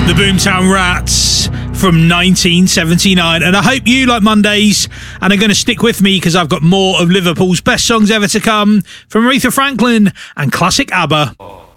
The Boomtown Rats from 1979. And I hope you like Mondays and are going to stick with me because I've got more of Liverpool's best songs ever to come from Aretha Franklin and classic ABBA.